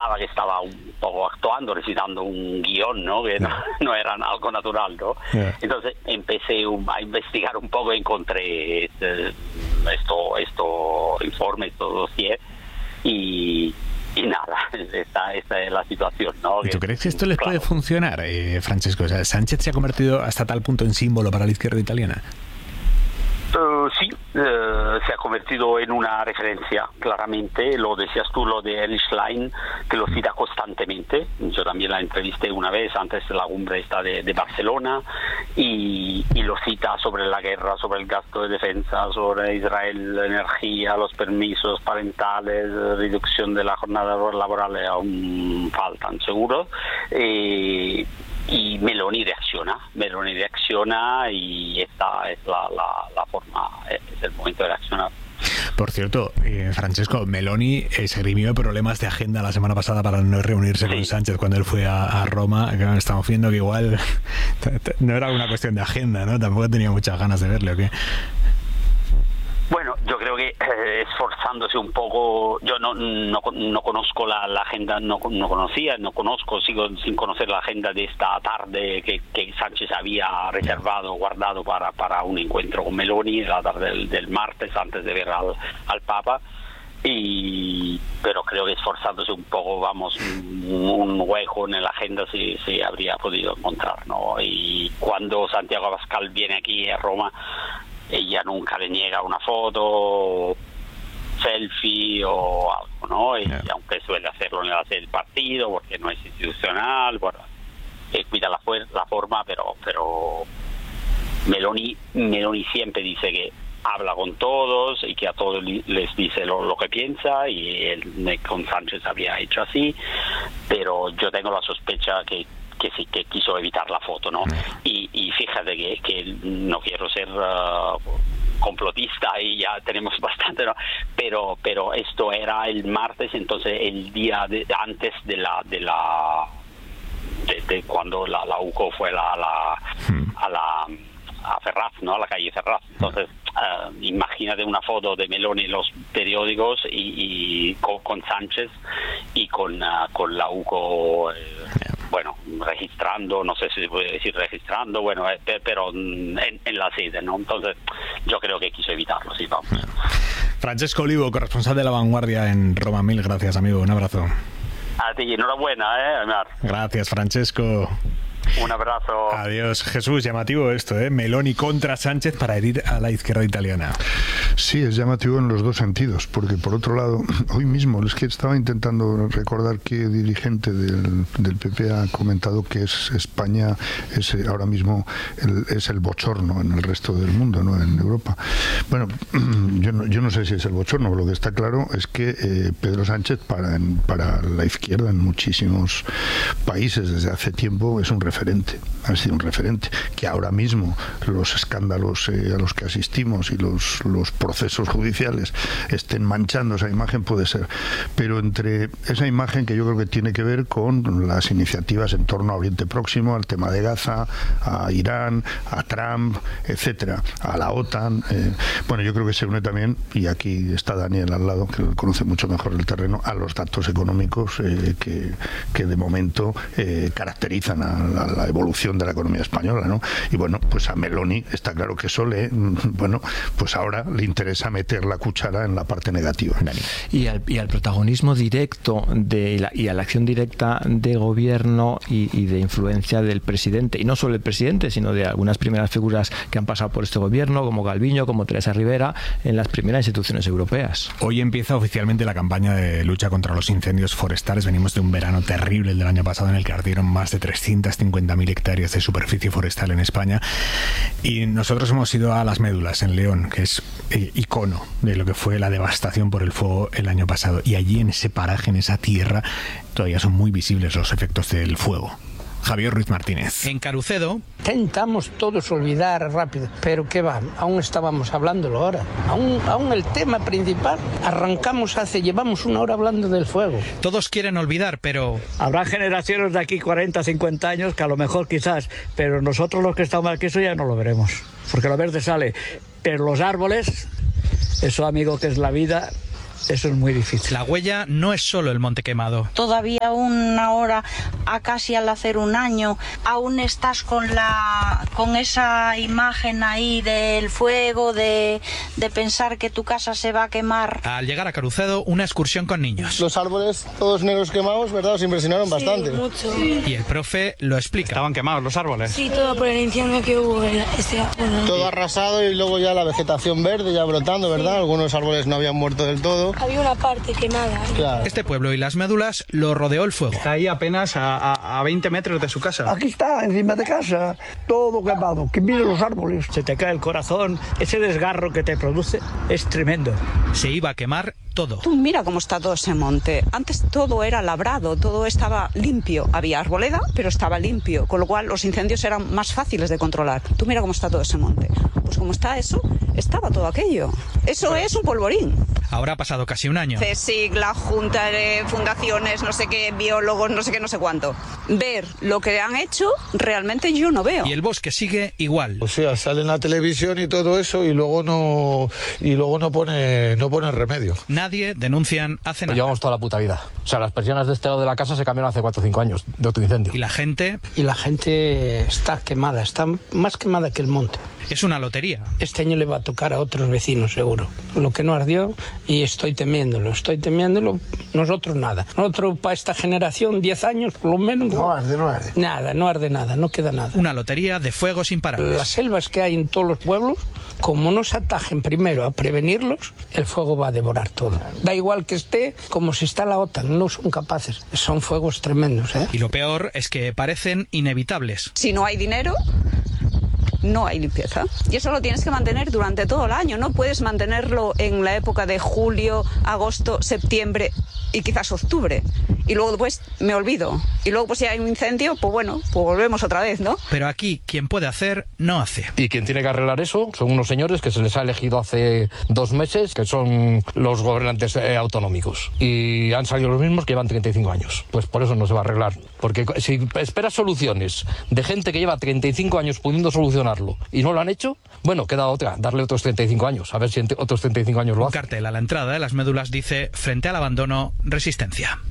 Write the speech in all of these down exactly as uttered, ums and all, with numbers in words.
pensaba que estaba un poco actuando, recitando un guión, ¿no? Que no, no era algo natural, ¿no? Yeah. Entonces empecé a investigar un poco, encontré este, esto, esto informe, estos dossier, y, y nada, esta, esta es la situación, ¿no? ¿Y tú crees que esto les claro. puede funcionar, eh, Francesco? O sea, ¿Sánchez se ha convertido hasta tal punto en símbolo para la izquierda italiana? Uh, sí, uh, se ha convertido en una referencia, claramente. Lo decías tú, lo de Ellis Line, que lo cita constantemente. Yo también la entrevisté una vez antes de la cumbre esta de, de Barcelona, y, y lo cita sobre la guerra, sobre el gasto de defensa, sobre Israel, la energía, los permisos parentales, reducción de la jornada laboral, aún faltan seguros. Eh, Y Meloni reacciona, Meloni reacciona y esta es la, la, la forma, es el momento de reaccionar. Por cierto, eh, Francesco, Meloni esgrimió problemas de agenda la semana pasada para no reunirse sí. con Sánchez cuando él fue a, a Roma. Estamos viendo que igual no era una cuestión de agenda, ¿no? Tampoco tenía muchas ganas de verle, ¿o qué? Bueno, yo creo que eh, esforzándose un poco, yo no no, no conozco la, la agenda, no, no conocía, no conozco, sigo sin conocer la agenda de esta tarde que, que Sánchez había reservado, guardado para, para un encuentro con Meloni, la tarde del, del martes, antes de ver al, al Papa. Y pero creo que esforzándose un poco, vamos, un hueco en la agenda se, se habría podido encontrar, ¿no? Y cuando Santiago Abascal viene aquí a Roma, ella nunca le niega una foto, selfie o algo, ¿no? Y yeah. aunque suele hacerlo en la sede del partido, porque no es institucional, bueno, eh, cuida la, la forma, pero pero Meloni, Meloni siempre dice que habla con todos y que a todos les dice lo, lo que piensa, y él con Sánchez había hecho así, pero yo tengo la sospecha que que sí que quiso evitar la foto, ¿no? Y, y fíjate que, que no quiero ser uh, complotista y ya tenemos bastante, ¿no? pero pero esto era el martes, entonces el día de, antes de la de la de, de cuando la, la U C O fue la, la a la a Ferraz, ¿no? A la calle Ferraz. Entonces uh, imagínate una foto de Meloni en los periódicos y, y con, con Sánchez y con uh, con la U C O, eh, bueno, registrando, no sé si se puede decir registrando, bueno, eh, pero en, en la sede, ¿no? Entonces yo creo que quiso evitarlo, sí, vamos. Francesco Olivo, corresponsal de La Vanguardia en Roma, mil gracias, amigo, un abrazo. A ti, enhorabuena, eh, Mar. Gracias, Francesco. Un abrazo. Adiós. Jesús, llamativo esto, ¿eh? Meloni contra Sánchez para herir a la izquierda italiana. Sí, es llamativo en los dos sentidos, porque por otro lado, hoy mismo, es que estaba intentando recordar qué dirigente del, del P P ha comentado que es España es ahora mismo el, es el bochorno en el resto del mundo, ¿no? En Europa. Bueno, yo no, yo no sé si es el bochorno, lo que está claro es que eh, Pedro Sánchez para, para la izquierda en muchísimos países desde hace tiempo es un referente, ha sido un referente, que ahora mismo los escándalos eh, a los que asistimos y los, los procesos judiciales estén manchando esa imagen puede ser, pero entre esa imagen que yo creo que tiene que ver con las iniciativas en torno a Oriente Próximo, al tema de Gaza, a Irán, a Trump, etcétera, a la OTAN, eh, bueno, yo creo que se une también, y aquí está Daniel al lado, que conoce mucho mejor el terreno, a los datos económicos eh, que, que de momento eh, caracterizan a la, la evolución de la economía española, ¿no? Y bueno, pues a Meloni está claro que eso le, bueno, pues ahora le interesa meter la cuchara en la parte negativa. Y al, y al protagonismo directo de la, y a la acción directa de gobierno y, y de influencia del presidente, y no solo el presidente, sino de algunas primeras figuras que han pasado por este gobierno, como Calviño, como Teresa Rivera, en las primeras instituciones europeas. Hoy empieza oficialmente la campaña de lucha contra los incendios forestales. Venimos de un verano terrible, el del año pasado, en el que ardieron más de trescientas cincuenta mil hectáreas de superficie forestal en España, y nosotros hemos ido a Las Médulas, en León, que es eh, icono de lo que fue la devastación por el fuego el año pasado, y allí en ese paraje, en esa tierra, todavía son muy visibles los efectos del fuego. Javier Ruiz Martínez. En Carucedo intentamos todos olvidar rápido, pero qué va, aún estábamos hablándolo ahora, aún, aún el tema principal, arrancamos hace, llevamos una hora hablando del fuego. Todos quieren olvidar, pero... Habrá generaciones de aquí cuarenta, cincuenta años que a lo mejor quizás, pero nosotros los que estamos aquí eso ya no lo veremos, porque lo verde sale, pero los árboles, eso amigo que es la vida, eso es muy difícil. La huella no es solo el monte quemado. Todavía una hora, a casi al hacer un año, aún estás con la con esa imagen ahí del fuego, de, de pensar que tu casa se va a quemar. Al llegar a Carucedo, una excursión con niños. Los árboles, todos negros quemados, ¿verdad? Os impresionaron bastante. Sí, mucho. Y el profe lo explica. Estaban quemados los árboles. Sí, todo por el incendio que hubo. Este, bueno. Todo arrasado y luego ya la vegetación verde ya brotando, ¿verdad? Sí. Algunos árboles no habían muerto del todo. Había una parte quemada. Claro. Este pueblo y las médulas lo rodeó el fuego. Está ahí apenas a, a, a veinte metros de su casa. Aquí está, encima de casa, todo quemado, que miren los árboles. Se te cae el corazón, ese desgarro que te produce es tremendo. Se iba a quemar todo. Tú mira cómo está todo ese monte. Antes todo era labrado, todo estaba limpio. Había arboleda, pero estaba limpio, con lo cual los incendios eran más fáciles de controlar. Tú mira cómo está todo ese monte. Pues como está eso, estaba todo aquello. Eso es un polvorín. Ahora ha pasado casi un año. CSIC, la Junta de Fundaciones, no sé qué, biólogos, no sé qué, no sé cuánto. Ver lo que han hecho, realmente yo no veo. Y el bosque sigue igual. O sea, sale en la televisión y todo eso y luego no y luego no pone no pone remedio. Nadie, denuncian, hace nada. Llevamos toda la puta vida. O sea, las persianas de este lado de la casa se cambiaron hace cuatro o cinco años de otro incendio. Y la gente... Y la gente está quemada, está más quemada que el monte. Es una lotería. Este año le va a tocar a otros vecinos, seguro. Lo que no ardió, y estoy temiéndolo, estoy temiéndolo. Nosotros nada. Nosotros, para esta generación, diez años por lo menos... No arde, no arde. Nada, no arde nada, no queda nada. Una lotería de fuegos imparables. Las selvas que hay en todos los pueblos, como no se atajen primero a prevenirlos, el fuego va a devorar todo. Da igual que esté como si está la OTAN, no son capaces. Son fuegos tremendos, ¿eh? Y lo peor es que parecen inevitables. Si no hay dinero, no hay limpieza. Y eso lo tienes que mantener durante todo el año. No puedes mantenerlo en la época de julio, agosto, septiembre y quizás octubre. Y luego pues me olvido. Y luego pues si hay un incendio, pues bueno, pues volvemos otra vez, ¿no? Pero aquí quien puede hacer, no hace. Y quien tiene que arreglar eso son unos señores que se les ha elegido hace dos meses, que son los gobernantes eh, autonómicos. Y han salido los mismos que llevan treinta y cinco años. Pues por eso no se va a arreglar. Porque si esperas soluciones de gente que lleva treinta y cinco años pudiendo solucionarlo y no lo han hecho, bueno, queda otra, darle otros treinta y cinco años, a ver si otros treinta y cinco años lo hacen. Un cartel a la entrada de las médulas dice: frente al abandono, resistencia.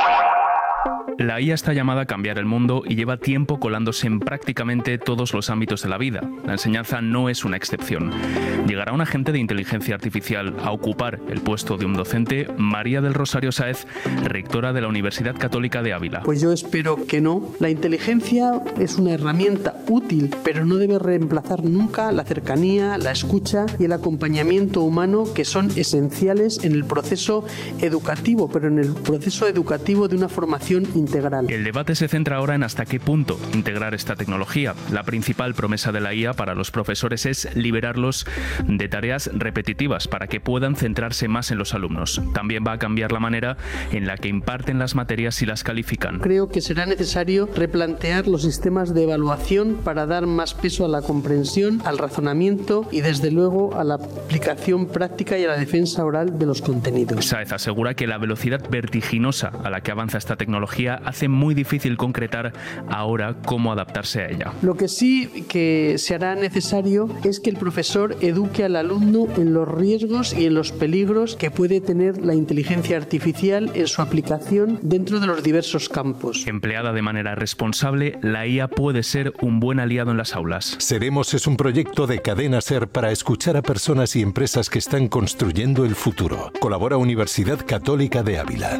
La I A está llamada a cambiar el mundo y lleva tiempo colándose en prácticamente todos los ámbitos de la vida. La enseñanza no es una excepción. ¿Llegará un agente de inteligencia artificial a ocupar el puesto de un docente? María del Rosario Sáez, rectora de la Universidad Católica de Ávila. Pues yo espero que no. La inteligencia es una herramienta útil, pero no debe reemplazar nunca la cercanía, la escucha y el acompañamiento humano, que son esenciales en el proceso educativo, pero en el proceso educativo de una formación integral. El debate se centra ahora en hasta qué punto integrar esta tecnología. La principal promesa de la I A para los profesores es liberarlos de tareas repetitivas para que puedan centrarse más en los alumnos. También va a cambiar la manera en la que imparten las materias y las califican. Creo que será necesario replantear los sistemas de evaluación para dar más peso a la comprensión, al razonamiento y desde luego a la aplicación práctica y a la defensa oral de los contenidos. Sáez asegura que la velocidad vertiginosa a la que avanza esta tecnología hace muy difícil concretar ahora cómo adaptarse a ella. Lo que sí que se hará necesario es que el profesor eduque al alumno en los riesgos y en los peligros que puede tener la inteligencia artificial en su aplicación dentro de los diversos campos. Empleada de manera responsable, la I A puede ser un buen aliado en las aulas. Seremos es un proyecto de Cadena SER para escuchar a personas y empresas que están construyendo el futuro. Colabora Universidad Católica de Ávila.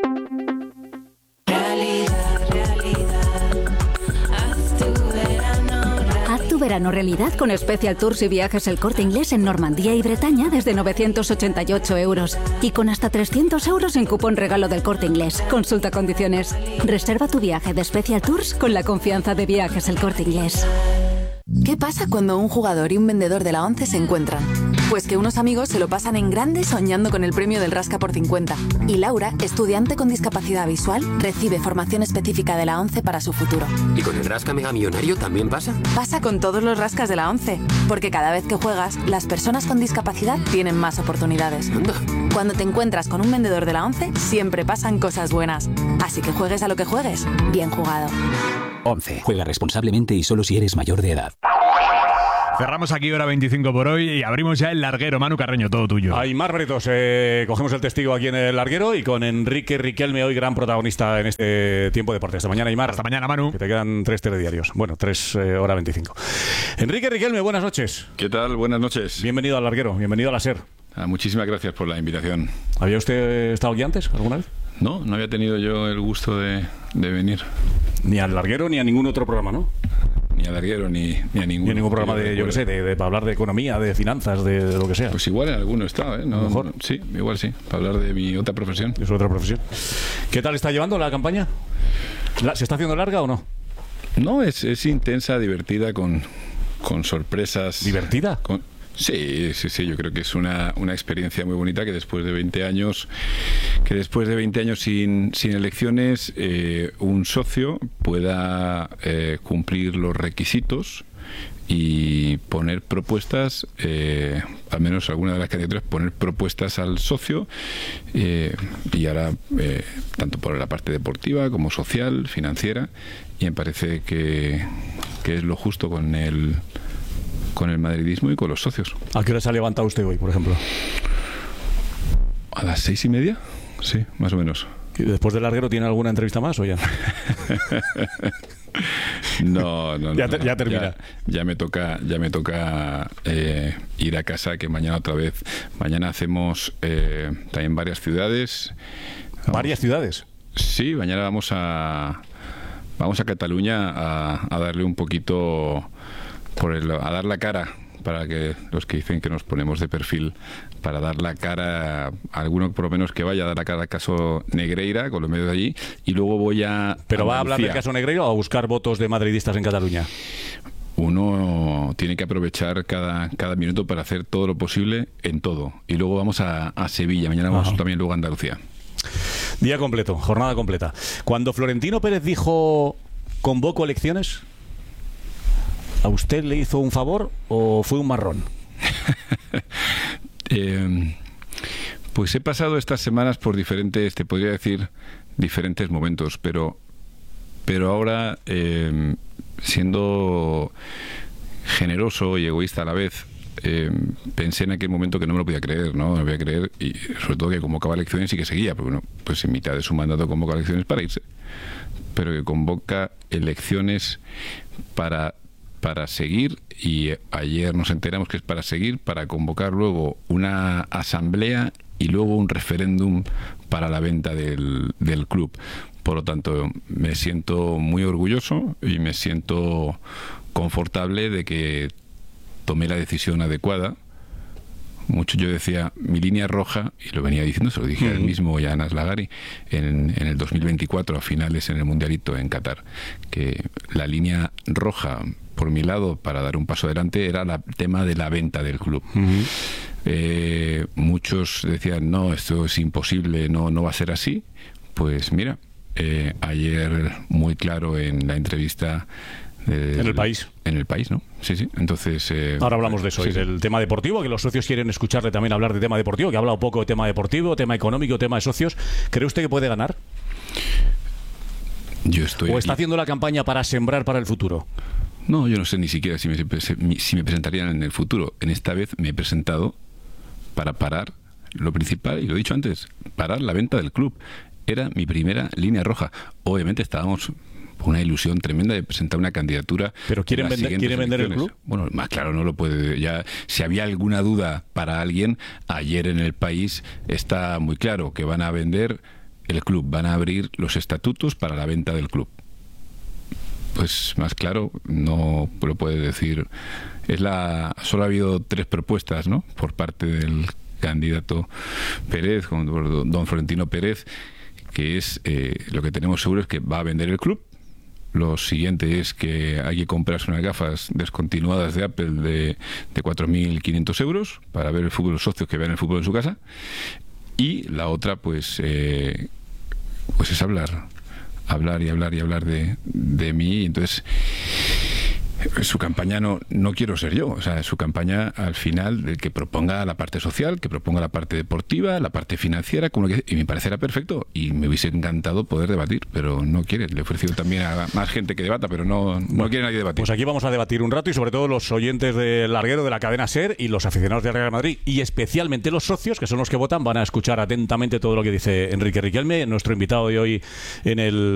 Verano realidad con Special Tours y viajes El Corte Inglés en Normandía y Bretaña desde novecientos ochenta y ocho euros y con hasta trescientos euros en cupón regalo del Corte Inglés. Consulta condiciones. Reserva tu viaje de Special Tours con la confianza de Viajes El Corte Inglés. ¿Qué pasa cuando un jugador y un vendedor de la ONCE se encuentran? Pues que unos amigos se lo pasan en grande soñando con el premio del Rasca por cincuenta. Y Laura, estudiante con discapacidad visual, recibe formación específica de la ONCE para su futuro. ¿Y con el Rasca Mega Millonario también pasa? Pasa con todos los rascas de la ONCE, porque cada vez que juegas, las personas con discapacidad tienen más oportunidades. Anda. Cuando te encuentras con un vendedor de la ONCE, siempre pasan cosas buenas. Así que juegues a lo que juegues, bien jugado. ONCE. Juega responsablemente y solo si eres mayor de edad. Cerramos aquí hora veinticinco por hoy y abrimos ya el larguero. Manu Carreño, todo tuyo. Hay más retos. Eh, cogemos el testigo aquí en el larguero y con Enrique Riquelme, hoy gran protagonista en este tiempo de deporte. Hasta mañana, Aymar. Hasta mañana, Manu. Que te quedan tres telediarios. Bueno, tres eh, hora veinticinco. Enrique Riquelme, buenas noches. ¿Qué tal? Buenas noches. Bienvenido al larguero, bienvenido a la SER. Ah, muchísimas gracias por la invitación. ¿Había usted estado aquí antes, alguna vez? No, no había tenido yo el gusto de, de venir. Ni al larguero ni a ningún otro programa, ¿no? Ni a larguero ni, ni a ningún, ni a ningún programa de, yo qué sé, de, de, para hablar de economía, de finanzas, de, de lo que sea. Pues igual en alguno he estado, ¿eh? No, a lo mejor. Sí, igual sí, para hablar de mi otra profesión. Es otra profesión. ¿Qué tal está llevando la campaña? ¿La, ¿Se está haciendo larga o no? No, es, es intensa, divertida, con, con sorpresas. ¿Divertida? Con, Sí, sí, sí, yo creo que es una, una experiencia muy bonita que después de veinte años, que después de veinte años sin, sin elecciones, eh, un socio pueda eh, cumplir los requisitos y poner propuestas, eh, al menos alguna de las candidaturas, poner propuestas al socio, eh, y ahora eh, tanto por la parte deportiva como social, financiera, y me parece que, que es lo justo con el con el madridismo y con los socios. ¿A qué hora se ha levantado usted hoy, por ejemplo? ¿A las seis y media? Sí, más o menos. ¿Y después del larguero tiene alguna entrevista más o ya? No, no, no. Ya, te, ya termina. Ya, ya me toca, ya me toca eh, ir a casa, que mañana otra vez. Mañana hacemos eh, también varias ciudades. Vamos, ¿varias ciudades? Sí, mañana vamos a vamos a Cataluña a, a darle un poquito por el, a dar la cara, para que los que dicen que nos ponemos de perfil, para dar la cara a alguno por lo menos que vaya a dar la cara al caso Negreira con los medios de allí, y luego voy a ¿Pero va a hablar del caso Negreira o a buscar votos de madridistas en Cataluña? Uno tiene que aprovechar cada, cada minuto para hacer todo lo posible en todo, y luego vamos a, a Sevilla, mañana vamos Ajá. también luego a Andalucía. Día completo, jornada completa. Cuando Florentino Pérez dijo convoco elecciones, ¿a usted le hizo un favor o fue un marrón? eh, pues he pasado estas semanas por diferentes, te podría decir, diferentes momentos, pero, pero ahora, eh, siendo generoso y egoísta a la vez, eh, pensé en aquel momento que no me lo podía creer, ¿no? No me podía creer, y sobre todo que convocaba elecciones y que seguía, porque bueno, pues en mitad de su mandato convoca elecciones para irse, pero que convoca elecciones para para seguir, y ayer nos enteramos que es para seguir, para convocar luego una asamblea y luego un referéndum para la venta del, del club. Por lo tanto, me siento muy orgulloso y me siento confortable de que tomé la decisión adecuada. Mucho yo decía, mi línea roja, y lo venía diciendo, se lo dije al mismo Jan Aslagari en, en el dos mil veinticuatro, a finales en el Mundialito en Qatar, que la línea roja por mi lado para dar un paso adelante era el tema de la venta del club. Uh-huh. eh, muchos decían, no, esto es imposible, no, no va a ser así. Pues mira, eh, ayer muy claro en la entrevista del, en el país en el país, ¿no? Sí, sí. Entonces eh, ahora hablamos de eso, sí, y del sí. tema deportivo, que los socios quieren escucharle también hablar de tema deportivo, que ha hablado poco de tema deportivo, tema económico, tema de socios. ¿Cree usted que puede ganar? Yo estoy ¿O está aquí. haciendo la campaña para sembrar para el futuro? No, yo no sé ni siquiera si me, si me presentarían en el futuro. En esta vez me he presentado para parar lo principal, y lo he dicho antes, parar la venta del club. Era mi primera línea roja. Obviamente estábamos con una ilusión tremenda de presentar una candidatura. ¿Pero quieren vender, ¿quieren vender el club? Bueno, más claro, no lo puede. Ya, si había alguna duda para alguien, ayer en El País está muy claro que van a vender el club, van a abrir los estatutos para la venta del club. Pues más claro no lo puede decir. Es la solo ha habido tres propuestas, ¿no?, por parte del candidato Pérez, don Florentino Pérez, que es eh, lo que tenemos seguro es que va a vender el club. Lo siguiente es que hay que comprarse unas gafas descontinuadas de Apple de, de cuatro mil quinientos euros para ver el fútbol, los socios que vean el fútbol en su casa. Y la otra, pues, eh, pues es hablar. hablar y hablar y hablar de, de mí. Entonces su campaña no, no quiero ser yo, o sea, su campaña al final, el que proponga la parte social, que proponga la parte deportiva, la parte financiera, como que, y me parecerá perfecto, y me hubiese encantado poder debatir, pero no quiere. Le he ofrecido también a más gente que debata, pero no, no bueno, quiere nadie debatir. Pues aquí vamos a debatir un rato, y sobre todo los oyentes del larguero de la cadena SER y los aficionados del Real Madrid, y especialmente los socios, que son los que votan, van a escuchar atentamente todo lo que dice Enrique Riquelme, nuestro invitado de hoy en el